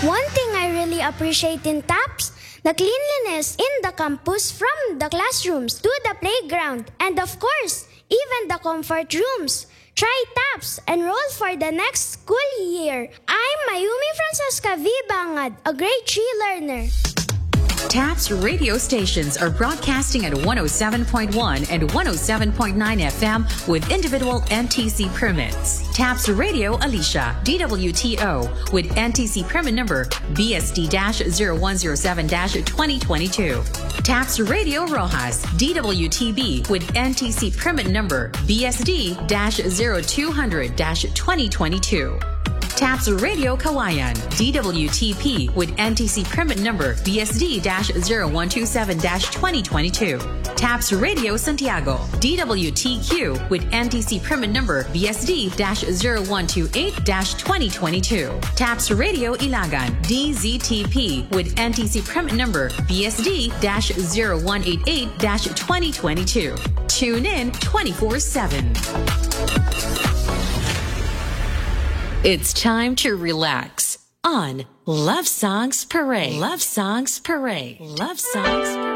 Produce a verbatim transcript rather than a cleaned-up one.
One thing I really appreciate in TAPS, the cleanliness in the campus from the classrooms to the playground, and of course, even the comfort rooms. Try TAPS, enroll for the next school year. I'm Mayumi Francesca V. Bangad, a grade three learner. TAPS radio stations are broadcasting at one oh seven point one and one oh seven point nine F M with individual N T C permits. TAPS Radio Alicia, D W T O, with N T C permit number B S D zero one zero seven twenty twenty-two. TAPS Radio Rojas, D W T B, with N T C permit number B S D zero two hundred twenty twenty-two. TAPS Radio Kawayan, D W T P, with N T C permit number B S D zero one two seven twenty twenty-two. TAPS Radio Santiago, D W T Q, with N T C permit number B S D zero one two eight twenty twenty-two. TAPS Radio Ilagan, D Z T P, with N T C permit number B S D zero one eight eight twenty twenty-two. Tune in twenty-four seven. It's time to relax on Love Songs Parade. Love Songs Parade. Love Songs Parade.